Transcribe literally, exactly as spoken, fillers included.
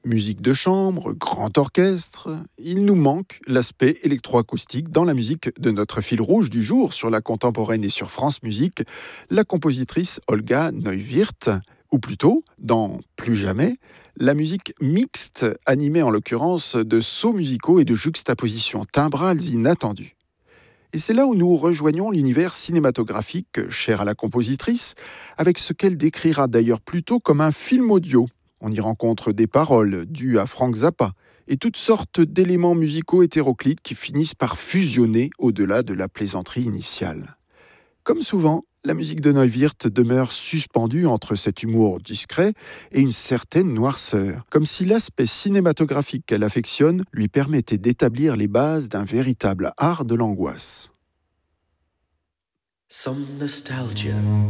Musique de chambre, grand orchestre, il nous manque l'aspect électroacoustique dans la musique de notre fil rouge du jour sur la contemporaine et sur France Musique, la compositrice Olga Neuwirth, ou plutôt, dans Plus jamais, la musique mixte, animée en l'occurrence de sauts musicaux et de juxtapositions timbrales inattendues. Et c'est là où nous rejoignons l'univers cinématographique cher à la compositrice, avec ce qu'elle décrira d'ailleurs plutôt comme un film audio. On y rencontre des paroles dues à Frank Zappa et toutes sortes d'éléments musicaux hétéroclites qui finissent par fusionner au-delà de la plaisanterie initiale. Comme souvent, la musique de Neuwirth demeure suspendue entre cet humour discret et une certaine noirceur, comme si l'aspect cinématographique qu'elle affectionne lui permettait d'établir les bases d'un véritable art de l'angoisse. Some nostalgia